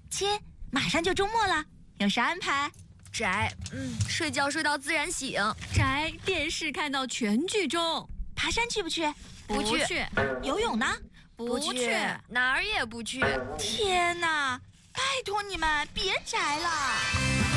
亲，马上就周末了，有啥安排？ 宅，睡觉睡到自然醒。 宅，电视看到全剧终。 爬山去不去？ 不去。 游泳呢？ 不去，哪儿也不去。 天哪！拜托你们别宅了。